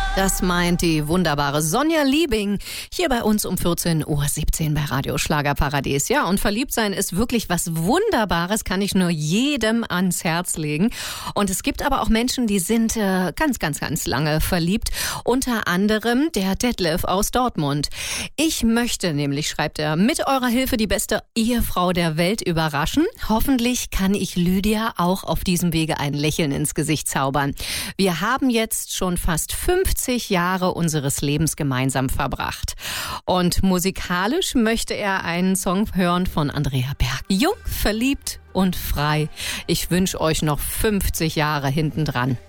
Das meint die wunderbare Sonja Liebing hier bei uns um 14:17 Uhr bei Radio Schlagerparadies. Ja, und verliebt sein ist wirklich was Wunderbares, kann ich nur jedem ans Herz legen. Und es gibt aber auch Menschen, die sind ganz lange verliebt. Unter anderem der Detlef aus Dortmund. Ich möchte nämlich, schreibt er, mit eurer Hilfe die beste Ehefrau der Welt überraschen. Hoffentlich kann ich Lydia auch auf diesem Wege ein Lächeln ins Gesicht zaubern. Wir haben jetzt schon fast 50 Jahre unseres Lebens gemeinsam verbracht. Und musikalisch möchte er einen Song hören von Andrea Berg. Jung, verliebt und frei. Ich wünsche euch noch 50 Jahre hintendran.